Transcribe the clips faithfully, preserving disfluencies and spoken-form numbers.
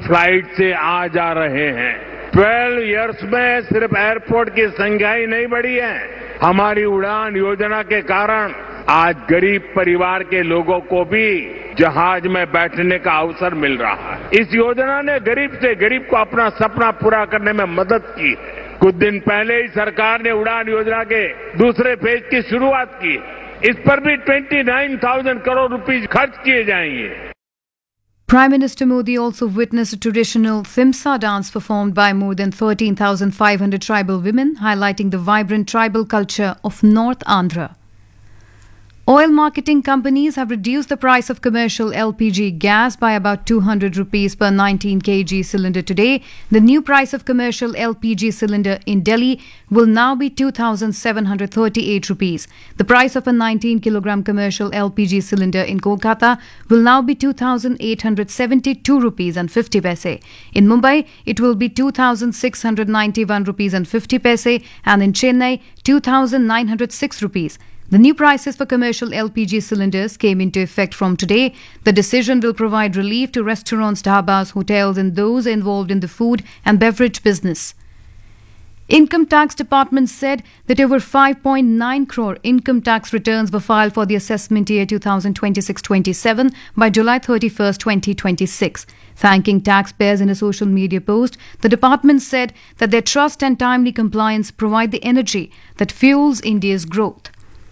Flight से आ जा रहे हैं। ट्वेल्व इयर्स में सिर्फ एयरपोर्ट की संख्या ही नहीं बढ़ी है, हमारी उड़ान योजना के कारण आज गरीब परिवार के लोगों को भी जहाज में बैठने का अवसर मिल रहा है। इस योजना ने गरीब से गरीब को अपना सपना पूरा करने में मदद की है। कुछ दिन पहले ही सरकार ने उड़ान योजना के दूसरे फेज की शुरुआत की। इस पर भी उनतीस हज़ार करोड़ रुपए खर्च किए जाएंगे। Prime Minister Modi also witnessed a traditional Thimsa dance performed by more than thirteen thousand five hundred tribal women, highlighting the vibrant tribal culture of North Andhra. Oil marketing companies have reduced the price of commercial L P G gas by about two hundred rupees per nineteen kilogram cylinder today. The new price of commercial L P G cylinder in Delhi will now be two thousand seven hundred thirty-eight rupees. The price of a nineteen kilogram commercial L P G cylinder in Kolkata will now be two thousand eight hundred seventy-two rupees and fifty paise. In Mumbai, it will be two thousand six hundred ninety-one rupees and fifty paise, and in Chennai, two thousand nine hundred six rupees. The new prices for commercial L P G cylinders came into effect from today. The decision will provide relief to restaurants, dhabas, hotels and those involved in the food and beverage business. Income Tax Department said that over five point nine crore income tax returns were filed for the assessment year twenty twenty-six twenty-seven by July thirty-first, twenty twenty-six. Thanking taxpayers in a social media post, the department said that their trust and timely compliance provide the energy that fuels India's growth.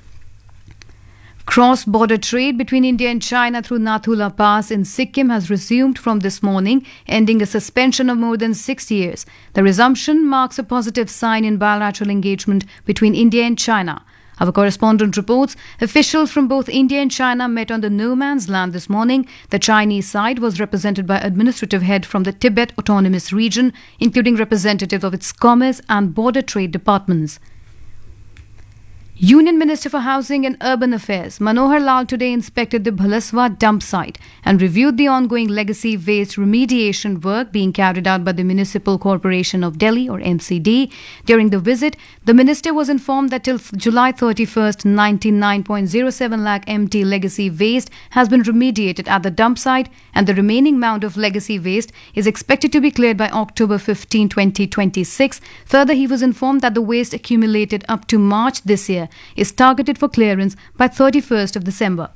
Cross-border trade between India and China through Nathula Pass in Sikkim has resumed from this morning, ending a suspension of more than six years. The resumption marks a positive sign in bilateral engagement between India and China. Our correspondent reports officials from both India and China met on the no man's land this morning. The Chinese side was represented by administrative head from the Tibet Autonomous Region, including representatives of its commerce and border trade departments. Union Minister for Housing and Urban Affairs Manohar Lal today inspected the Bhalaswa dump site and reviewed the ongoing legacy waste remediation work being carried out by the Municipal Corporation of Delhi or M C D. During the visit, the minister was informed that till July thirty-first, ninety-nine point zero seven lakh empty legacy waste has been remediated at the dump site, and the remaining amount of legacy waste is expected to be cleared by October fifteenth, twenty twenty-six. Further, he was informed that the waste accumulated up to March this year is targeted for clearance by thirty-first of December.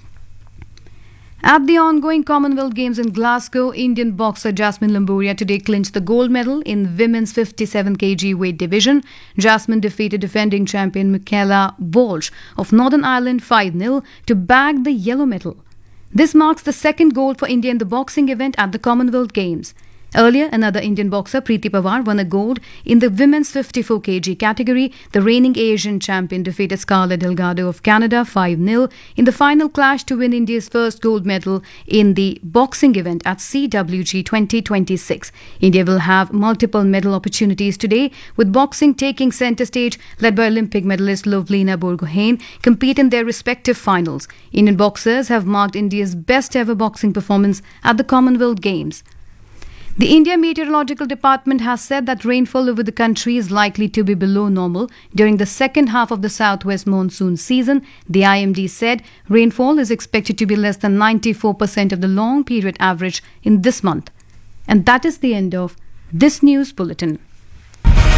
At the ongoing Commonwealth Games in Glasgow, Indian boxer Jasmine Lamboria today clinched the gold medal in women's fifty-seven kilogram weight division. Jasmine defeated defending champion Michaela Walsh of Northern Ireland five nil to bag the yellow medal. This marks the second gold for India in the boxing event at the Commonwealth Games. Earlier, another Indian boxer, Preeti Pawar, won a gold in the women's fifty-four kilogram category. The reigning Asian champion defeated Scarlett Delgado of Canada five nil in the final clash to win India's first gold medal in the boxing event at C W G twenty twenty-six. India will have multiple medal opportunities today, with boxing taking centre stage, led by Olympic medalist Lovlina Borgohain compete in their respective finals. Indian boxers have marked India's best ever boxing performance at the Commonwealth Games. The India Meteorological Department has said that rainfall over the country is likely to be below normal during the second half of the southwest monsoon season. The I M D said rainfall is expected to be less than ninety-four percent of the long period average in this month. And that is the end of this news bulletin.